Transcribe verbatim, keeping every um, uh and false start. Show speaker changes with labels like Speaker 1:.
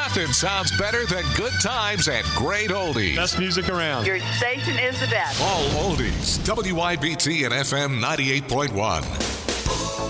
Speaker 1: Nothing sounds better than good times and great oldies.
Speaker 2: Best music around.
Speaker 3: Your station is the best.
Speaker 1: All oldies. W I B T and F M ninety-eight point one.